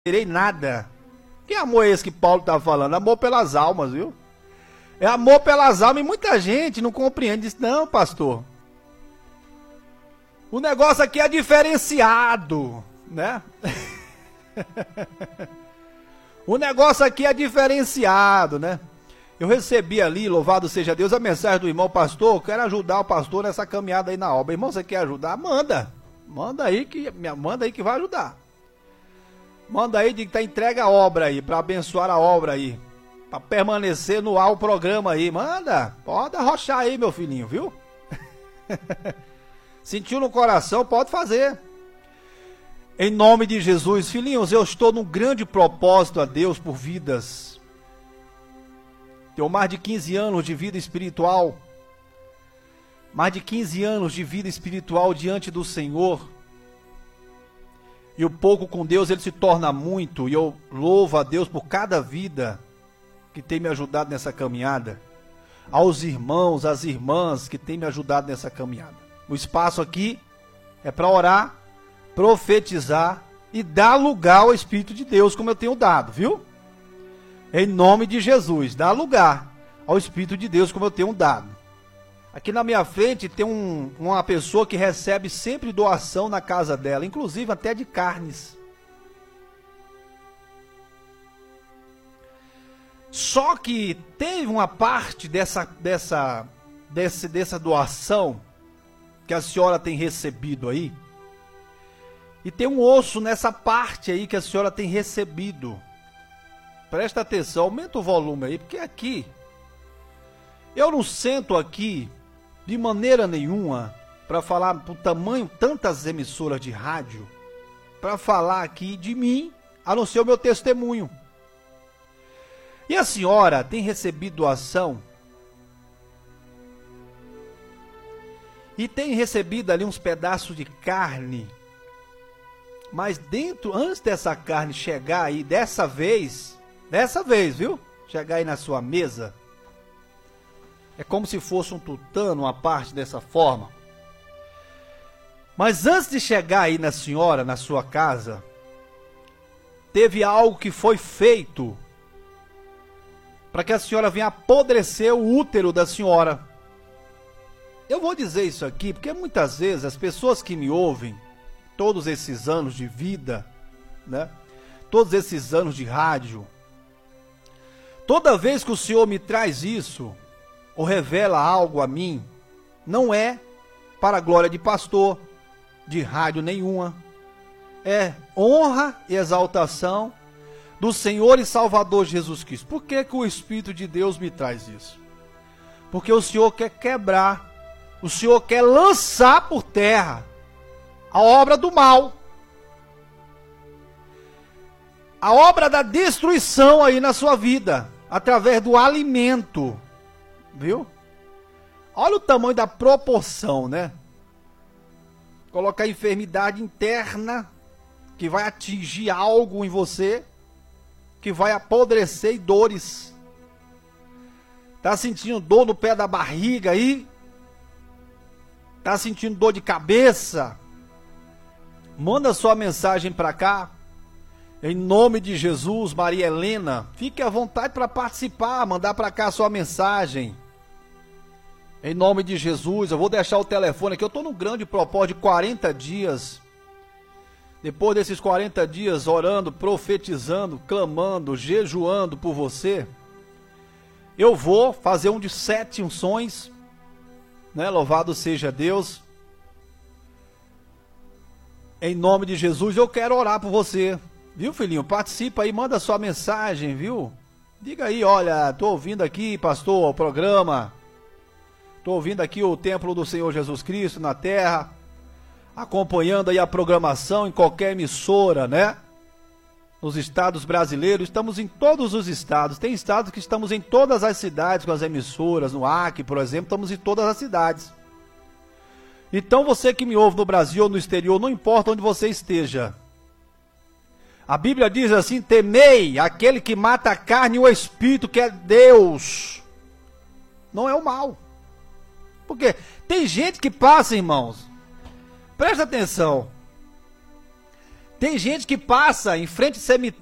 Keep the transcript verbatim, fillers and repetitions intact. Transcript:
terei nada. Que amor é esse que Paulo está falando? Amor pelas almas, viu? É amor pelas almas e muita gente não compreende isso. Não, pastor. O negócio aqui é diferenciado, né? O negócio aqui é diferenciado, né? Eu recebi ali, louvado seja Deus, a mensagem do irmão pastor. Eu quero ajudar o pastor nessa caminhada aí na obra. Irmão, você quer ajudar? Manda. Manda aí que, manda aí que vai ajudar. Manda aí de que tá entregue a obra aí, para abençoar a obra aí. Para permanecer no ar o programa aí. Manda. Pode arrochar aí, meu filhinho, viu? Sentiu no coração, pode fazer. Em nome de Jesus, filhinhos, eu estou num grande propósito a Deus por vidas. Tenho mais de quinze anos de vida espiritual. Mais de quinze anos de vida espiritual diante do Senhor. E o pouco com Deus, ele se torna muito. E eu louvo a Deus por cada vida que tem me ajudado nessa caminhada. Aos irmãos, às irmãs que tem me ajudado nessa caminhada. O espaço aqui é para orar, profetizar e dar lugar ao Espírito de Deus, como eu tenho dado, viu? Em nome de Jesus, dá lugar ao Espírito de Deus, como eu tenho dado. Aqui na minha frente tem um, uma pessoa que recebe sempre doação na casa dela, inclusive até de carnes. Só que teve uma parte dessa, dessa, desse, dessa doação que a senhora tem recebido aí. E tem um osso nessa parte aí que a senhora tem recebido. Presta atenção, aumenta o volume aí, porque aqui, eu não sento aqui de maneira nenhuma para falar do tamanho, tantas emissoras de rádio, para falar aqui de mim, a não ser o meu testemunho. E a senhora tem recebido doação e tem recebido ali uns pedaços de carne, mas dentro, antes dessa carne chegar aí, dessa vez, dessa vez, viu? Chegar aí na sua mesa, é como se fosse um tutano, uma parte dessa forma. Mas antes de chegar aí na senhora, na sua casa, teve algo que foi feito para que a senhora venha apodrecer o útero da senhora. Eu vou dizer isso aqui porque muitas vezes as pessoas que me ouvem, todos esses anos de vida, né? Todos esses anos de rádio, toda vez que o Senhor me traz isso, ou revela algo a mim, não é para a glória de pastor, de rádio nenhuma, é honra e exaltação do Senhor e Salvador Jesus Cristo. Por que que o Espírito de Deus me traz isso? Porque o Senhor quer quebrar, o Senhor quer lançar por terra a obra do mal, a obra da destruição aí na sua vida, através do alimento, viu? Olha o tamanho da proporção, né? Colocar enfermidade interna que vai atingir algo em você, que vai apodrecer, e dores. Tá sentindo dor no pé da barriga aí? Tá sentindo dor de cabeça? Manda sua mensagem para cá. Em nome de Jesus, Maria Helena, fique à vontade para participar, mandar para cá a sua mensagem. Em nome de Jesus, eu vou deixar o telefone aqui. Eu estou num grande propósito de quarenta dias. Depois desses quarenta dias orando, profetizando, clamando, jejuando por você, eu vou fazer um de sete unções, né? Louvado seja Deus. Em nome de Jesus, eu quero orar por você. Viu, filhinho? Participa aí, manda sua mensagem, viu? Diga aí, olha, tô ouvindo aqui, pastor, o programa. Tô ouvindo aqui o templo do Senhor Jesus Cristo na terra. Acompanhando aí a programação em qualquer emissora, né? Nos estados brasileiros, estamos em todos os estados. Tem estados que estamos em todas as cidades com as emissoras. No Acre, por exemplo, estamos em todas as cidades. Então você que me ouve no Brasil ou no exterior, não importa onde você esteja. A Bíblia diz assim: temei aquele que mata a carne e o espírito, que é Deus. Não é o mal. Porque tem gente que passa, irmãos, presta atenção, Tem gente que passa em frente ao cemitério